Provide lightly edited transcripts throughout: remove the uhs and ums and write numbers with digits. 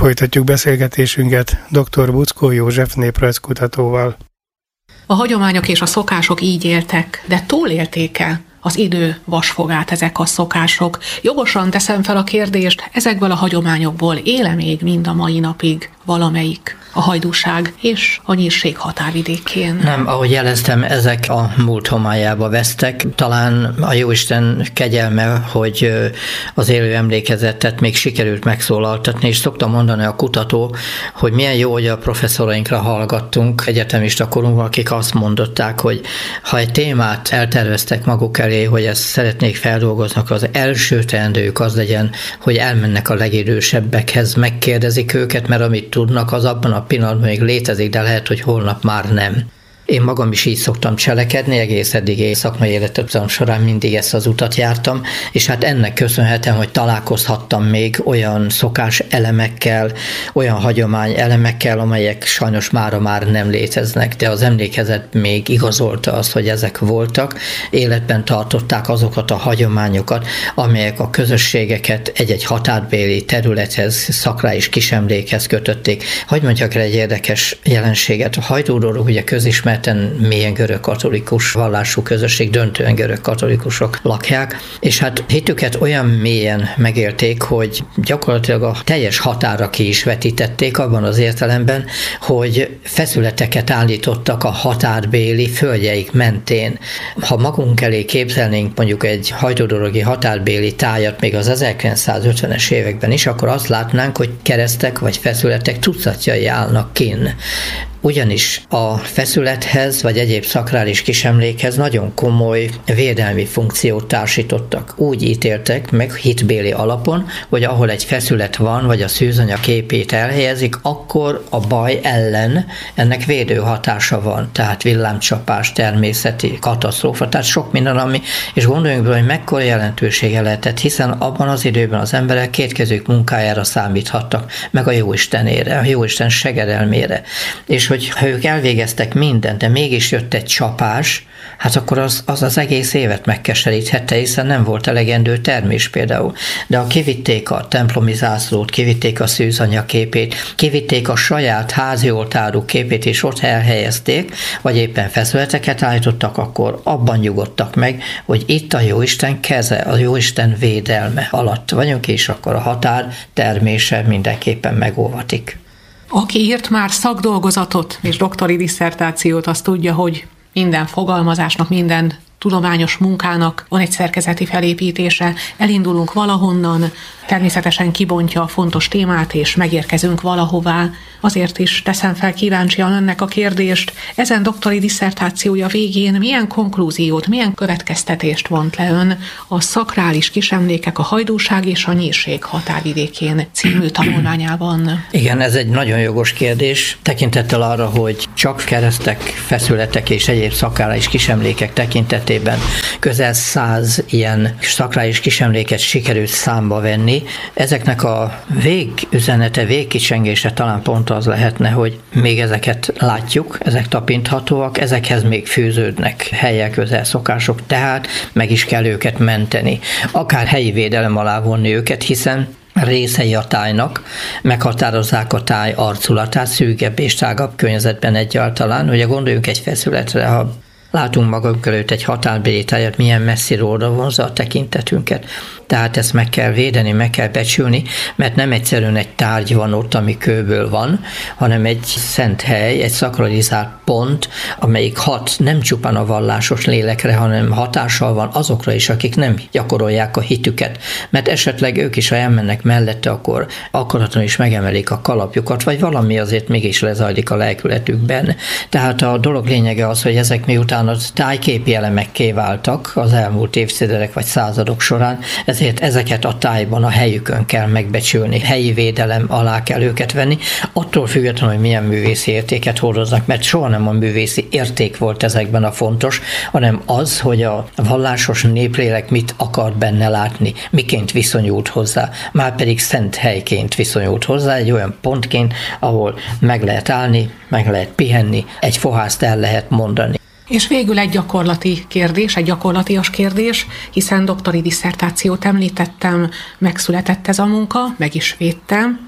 Folytatjuk beszélgetésünket dr. Buczkó József néprajzkutatóval. A hagyományok és a szokások így éltek, de túlélték-e az idő vasfogát ezek a szokások? Jogosan teszem fel a kérdést, ezekből a hagyományokból éle még mind a mai napig valamelyik a hajdúság és a nyírség határvidékén? Nem, ahogy jeleztem, ezek a múlt homályába vesztek. Talán a Jóisten kegyelme, hogy az élő emlékezetet még sikerült megszólaltatni, és szoktam mondani a kutató, hogy milyen jó, hogy a professzorainkra hallgattunk egyetemista korunkban, akik azt mondották, hogy ha egy témát elterveztek maguk elé, hogy ezt szeretnék feldolgozni, az első teendőjük az legyen, hogy elmennek a legidősebbekhez, megkérdezik őket, mert amit tudnak, az abban a pillanatban még létezik, de lehet, hogy holnap már nem. Én magam is így szoktam cselekedni, egész eddig szakmai életem során mindig ezt az utat jártam, és hát ennek köszönhetem, hogy találkozhattam még olyan szokás elemekkel, olyan hagyomány elemekkel, amelyek sajnos mára már nem léteznek, de az emlékezet még igazolta azt, hogy ezek voltak, életben tartották azokat a hagyományokat, amelyek a közösségeket egy-egy határbéli területhez, szakrális kisemlékhez kötötték. Hogy mondjak el egy érdekes jelenséget, a hajdúdorok ugye közismert mélyen görögkatolikus vallású közösség, döntően görögkatolikusok lakják, és hát hitüket olyan mélyen megélték, hogy gyakorlatilag a teljes határa ki is vetítették abban az értelemben, hogy feszületeket állítottak a határbéli földjeik mentén. Ha magunk elé képzelnénk mondjuk egy hajdúdorogi határbéli tájat még az 1950-es években is, akkor azt látnánk, hogy keresztek vagy feszületek tucatjai állnak kinn. Ugyanis a feszülethez vagy egyéb szakrális kisemlékhez nagyon komoly védelmi funkciót társítottak. Úgy ítéltek meg hitbéli alapon, hogy ahol egy feszület van, vagy a szűzanya képét elhelyezik, akkor a baj ellen ennek védő hatása van. Tehát villámcsapás, természeti katasztrófa, tehát sok minden, ami, és gondoljunk bele, hogy mekkora jelentősége lehetett, hiszen abban az időben az emberek kétkezők munkájára számíthattak, meg a Jóistenére, a Jóisten segedelmére. És ha ők elvégeztek mindent, de mégis jött egy csapás, hát akkor az egész évet megkeseríthette, hiszen nem volt elegendő termés például. De ha kivitték a templomi zászlót, kivitték a szűzanya képét, kivitték a saját házi oltáruk képét, és ott elhelyezték, vagy éppen feszületeket állítottak, akkor abban nyugodtak meg, hogy itt a Jóisten keze, a Jóisten védelme alatt vagyunk, és akkor a határ termése mindenképpen megóvatik. Aki írt már szakdolgozatot és doktori disszertációt, az tudja, hogy minden fogalmazásnak, minden tudományos munkának van egy szerkezeti felépítése, elindulunk valahonnan, természetesen kibontja a fontos témát, és megérkezünk valahová. Azért is teszem fel kíváncsian önnek a kérdést, ezen doktori disszertációja végén milyen konklúziót, milyen következtetést vont le ön a Szakrális kisemlékek a hajdúság és a nyírség határvidékén című tanulmányában? Igen, ez egy nagyon jogos kérdés, tekintettel arra, hogy csak keresztek, feszületek és egyéb szakrális kisemlékek tekintetében közel 100 ilyen szakrális kisemléket sikerült számba venni. Ezeknek a végüzenete, végkicsengése talán pont az lehetne, hogy még ezeket látjuk, ezek tapinthatóak, ezekhez még fűződnek helyek, közel szokások, tehát meg is kell őket menteni. Akár helyi védelem alá vonni őket, hiszen részei a tájnak, meghatározzák a táj arculatát szűkebb és tágabb környezetben egyáltalán. Ugye gondoljunk egy feszületre, ha látunk magunk előtt egy határbéli tájat, milyen messziről oda vonzza a tekintetünket. Tehát ezt meg kell védeni, meg kell becsülni, mert nem egyszerűen egy tárgy van ott, ami kőből van, hanem egy szent hely, egy szakralizált pont, amelyik hat nem csupán a vallásos lélekre, hanem hatással van azokra is, akik nem gyakorolják a hitüket. Mert esetleg ők is, ha elmennek mellette, akkor akaratlanul is megemelik a kalapjukat, vagy valami azért mégis lezajlik a lelkületükben. Tehát a dolog lényege az, hogy ezek miután a tájképi elemekké váltak az elmúlt évtizedek vagy századok során, ezért ezeket a tájban, a helyükön kell megbecsülni, helyi védelem alá kell őket venni, attól függetlenül, hogy milyen művészi értéket hordoznak, mert soha nem a művészi érték volt ezekben a fontos, hanem az, hogy a vallásos néplélek mit akar benne látni, miként viszonyult hozzá, már pedig szent helyként viszonyult hozzá, egy olyan pontként, ahol meg lehet állni, meg lehet pihenni, egy fohászt el lehet mondani. És végül egy gyakorlati kérdés, egy gyakorlatias kérdés, hiszen doktori disszertációt említettem, megszületett ez a munka, meg is védtem.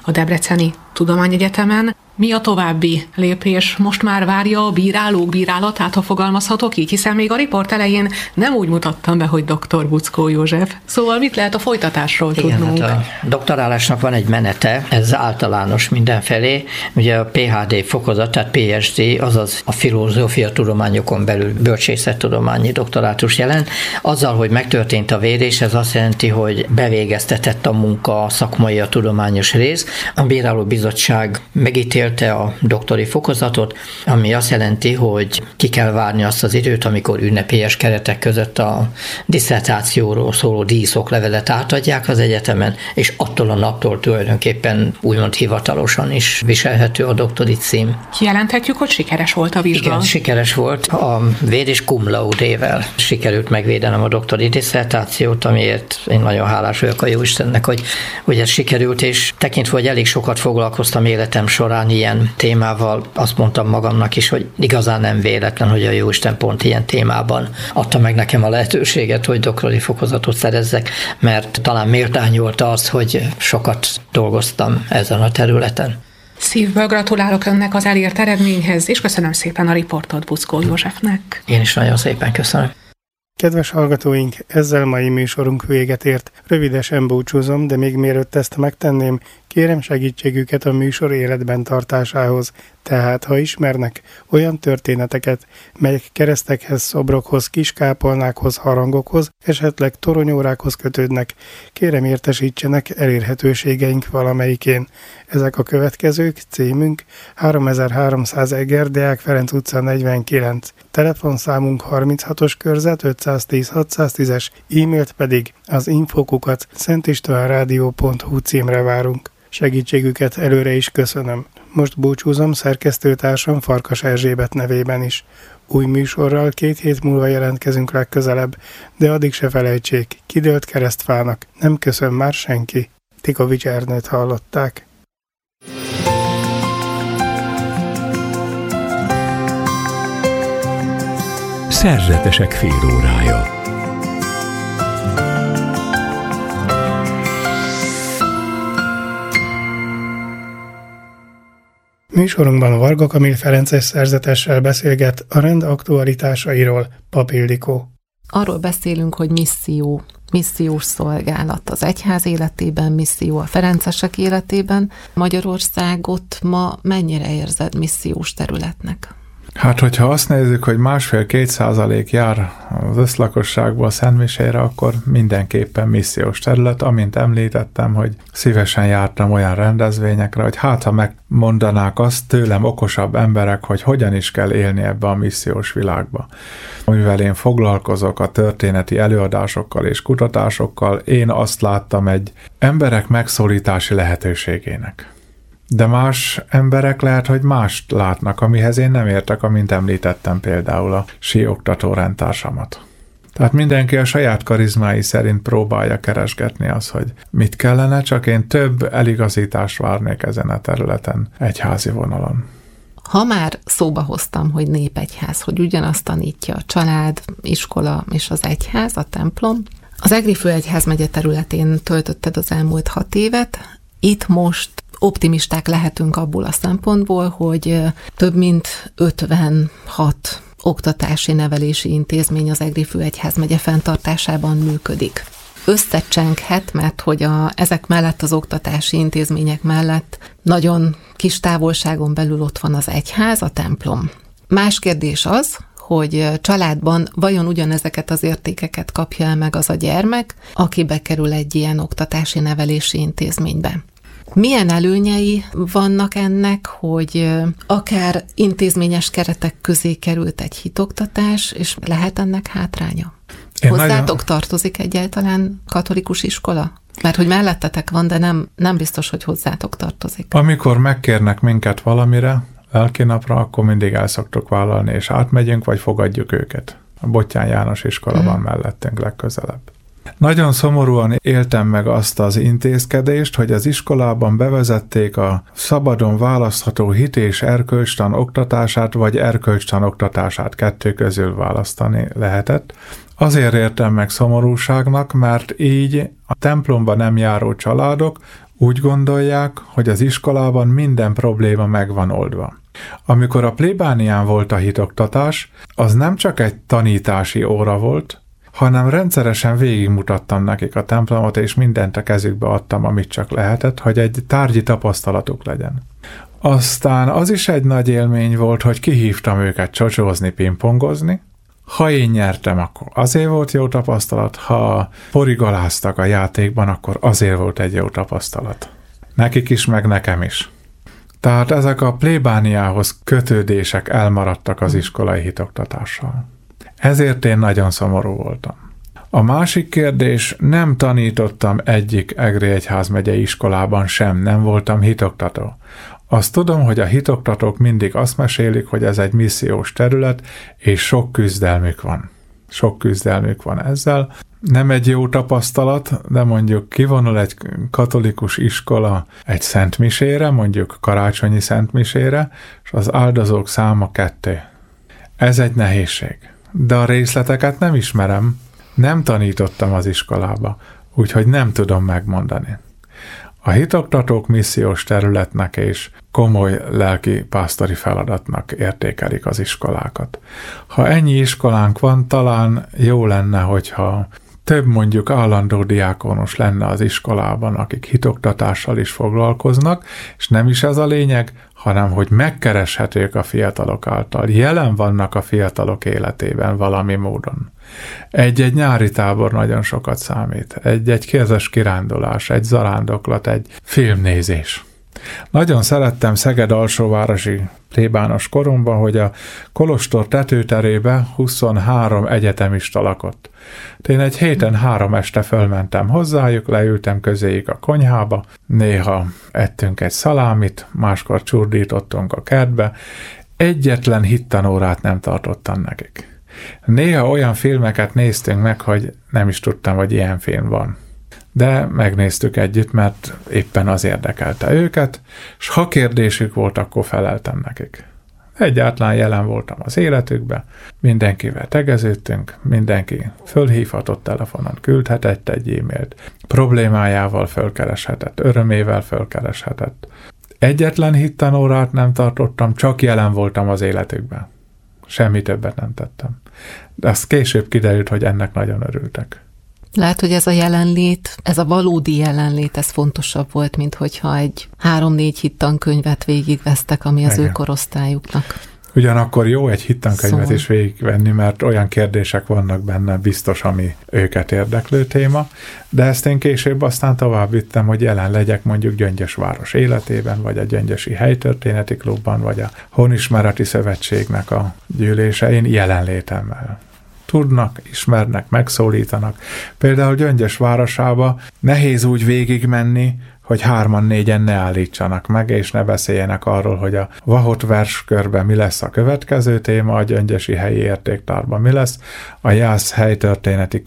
a Debreceni Tudományegyetemen. Mi a további lépés? Most már várja a bírálók bírálatát, ha fogalmazhatok így, hiszen még a riport elején nem úgy mutattam be, hogy dr. Buczkó József. Szóval mit lehet a folytatásról tudnunk? Hát a doktorálásnak van egy menete, ez általános mindenfelé. Ugye a PhD fokozat, tehát PhD, azaz a filozófia tudományokon belül bölcsészettudományi doktorátus jelent. Azzal, hogy megtörtént a vérés, ez azt jelenti, hogy bevégeztetett a munka, a szakmai, a tudományos rész. A bírálóbizottság megítélte a doktori fokozatot, ami azt jelenti, hogy ki kell várni azt az időt, amikor ünnepélyes keretek között a disszertációról szóló díszoklevelet átadják az egyetemen, és attól a naptól tulajdonképpen úgymond hivatalosan is viselhető a doktori cím. Kijelenthetjük, hogy sikeres volt a vizsga? Igen, sikeres volt. A vérés cum laude-vel sikerült megvédenem a doktori disszertációt, amiért én nagyon hálás vagyok a Jóistennek, hogy ez sikerült, és tekintve, hogy elég sokat foglalkoztam életem során ilyen témával, azt mondtam magamnak is, hogy igazán nem véletlen, hogy a Jóisten pont ilyen témában adta meg nekem a lehetőséget, hogy doktori fokozatot szerezzek, mert talán méltányolta azt, hogy sokat dolgoztam ezen a területen. Szívből gratulálok önnek az elért eredményhez, és köszönöm szépen a riportot Buczkó Józsefnek. Én is nagyon szépen köszönöm. Kedves hallgatóink, ezzel mai műsorunk véget ért. Rövidesen búcsúzom, de még mielőtt ezt megtenném, kérem segítségüket a műsor életben tartásához. Tehát, ha ismernek olyan történeteket, melyek keresztekhez, szobrokhoz, kiskápolnákhoz, harangokhoz, esetleg toronyórákhoz kötődnek, kérem értesítsenek elérhetőségeink valamelyikén. Ezek a következők: címünk 3300 Eger, Deák Ferenc utca 49, telefonszámunk 36-os körzet 510 610-es, e-mailt pedig az info@szentistvánradio.hu címre várunk. Segítségüket előre is köszönöm. Most búcsúzom szerkesztőtársam Farkas Erzsébet nevében is. Új műsorral 2 hét múlva jelentkezünk legközelebb, de addig se felejtsék, kidőlt keresztfának nem köszön már senki. Tikovics Ernőt hallották. Szerzetesek félórája. Műsorunkban Varga Kamil Ferences szerzetessel beszélget a rend aktualitásairól Pap Ildikó. Arról beszélünk, hogy missziós szolgálat az egyház életében, misszió a ferencesek életében. Magyarországot ma mennyire érzed missziós területnek? Hát, hogyha azt nézzük, hogy 1,5-2% jár az összlakosságból a szentmisére, akkor mindenképpen missziós terület. Amint említettem, hogy szívesen jártam olyan rendezvényekre, hogy hát, ha megmondanák azt tőlem okosabb emberek, hogy hogyan is kell élni ebbe a missziós világba. Amivel én foglalkozok a történeti előadásokkal és kutatásokkal, én azt láttam egy emberek megszólítási lehetőségének. De más emberek lehet, hogy mást látnak, amihez én nem értek, amint említettem például a síoktató rendtársamat. Tehát mindenki a saját karizmái szerint próbálja keresgetni azt, hogy mit kellene, csak én több eligazítást várnék ezen a területen, egyházi vonalon. Ha már szóba hoztam, hogy népegyház, hogy ugyanazt tanítja a család, iskola és az egyház, a templom, az Egri főegyházmegye területén töltötted az elmúlt 6 évet, itt most optimisták lehetünk abból a szempontból, hogy több mint 56 oktatási nevelési intézmény az Egri főegyházmegye fenntartásában működik. Összecsenghet, mert hogy ezek mellett, az oktatási intézmények mellett nagyon kis távolságon belül ott van az egyház, a templom. Más kérdés az, hogy családban vajon ugyanezeket az értékeket kapja el meg az a gyermek, aki bekerül egy ilyen oktatási nevelési intézménybe. Milyen előnyei vannak ennek, hogy akár intézményes keretek közé került egy hitoktatás, és lehet ennek hátránya? Hozzátok tartozik egyáltalán katolikus iskola? Mert hogy mellettetek van, de nem biztos, hogy hozzátok tartozik. Amikor megkérnek minket valamire, lelkinapra, akkor mindig el szoktuk vállalni, és átmegyünk, vagy fogadjuk őket. A Bottyán János iskola van mellettünk legközelebb. Nagyon szomorúan éltem meg azt az intézkedést, hogy az iskolában bevezették a szabadon választható hit és erkölcstan oktatását, vagy erkölcstan oktatását, 2 közül választani lehetett. Azért értem meg szomorúságnak, mert így a templomba nem járó családok Úgy gondolják, hogy az iskolában minden probléma meg van oldva. Amikor a plébánián volt a hitoktatás, az nem csak egy tanítási óra volt, hanem rendszeresen végigmutattam nekik a templomot, és mindent a kezükbe adtam, amit csak lehetett, hogy egy tárgyi tapasztalatuk legyen. Aztán az is egy nagy élmény volt, hogy kihívtam őket csocsózni, pingpongozni. Ha én nyertem, akkor azért volt jó tapasztalat, ha porigaláztak a játékban, akkor azért volt egy jó tapasztalat. Nekik is, meg nekem is. Tehát ezek a plébániához kötődések elmaradtak az iskolai hitoktatással. Ezért én nagyon szomorú voltam. A másik kérdés, nem tanítottam egyik Egri egyházmegyei iskolában sem, nem voltam hitoktató. Azt tudom, hogy a hitoktatók mindig azt mesélik, hogy ez egy missziós terület, és sok küzdelmük van. Sok küzdelmük van ezzel. Nem egy jó tapasztalat, de mondjuk kivonul egy katolikus iskola egy szentmisére, mondjuk karácsonyi szentmisére, és az áldozók száma 2. Ez egy nehézség. De a részleteket nem ismerem, nem tanítottam az iskolába, úgyhogy nem tudom megmondani. A hitoktatók missziós területnek és komoly lelki pásztori feladatnak értékelik az iskolákat. Ha ennyi iskolánk van, talán jó lenne, hogyha több mondjuk állandó diákonus lenne az iskolában, akik hitoktatással is foglalkoznak, és nem is ez a lényeg, hanem hogy megkereshetők a fiatalok által, jelen vannak a fiatalok életében valami módon. Egy-egy nyári tábor nagyon sokat számít, egy kézes kirándulás, egy zarándoklat, egy filmnézés. Nagyon szerettem Szeged alsóvárosi plébános koromban, hogy a kolostor tetőterébe 23 egyetemista lakott. Én egy héten 3 este fölmentem hozzájuk, leültem közéjük a konyhába, néha ettünk egy szalámit, máskor csurdítottunk a kertbe, egyetlen hittanórát nem tartottam nekik. Néha olyan filmeket néztünk meg, hogy nem is tudtam, hogy ilyen film van. De megnéztük együtt, mert éppen az érdekelte őket, és ha kérdésük volt, akkor feleltem nekik. Egyáltalán jelen voltam az életükbe, mindenkivel tegeződtünk, mindenki fölhívhatott telefonon, küldhetett egy e-mailt, problémájával fölkereshetett, örömével fölkereshetett. Egyetlen hittanórát nem tartottam, csak jelen voltam az életükben. Semmi többet nem tettem. De azt később kiderült, hogy ennek nagyon örültek. Lehet, hogy ez a jelenlét, ez a valódi jelenlét, ez fontosabb volt, mint hogyha egy 3-4 hittankönyvet végigvesztek, ami az ő korosztályuknak. Ugyanakkor jó egy hittankönyvet is végigvenni, mert olyan kérdések vannak benne biztos, ami őket érdeklő téma, de ezt én később aztán tovább vittem, hogy jelen legyek mondjuk Gyöngyösváros életében, vagy a Gyöngyösi Helytörténeti Klubban, vagy a Honismereti Szövetségnek a gyűlésein jelenlétemmel. Tudnak, ismernek, megszólítanak. Például Gyöngyös városába nehéz úgy végigmenni, hogy 3-4 ne állítsanak meg, és ne beszéljenek arról, hogy a Vahot verskörben mi lesz a következő téma, a Gyöngyösi helyi értéktárban mi lesz, a Jász helytörténeti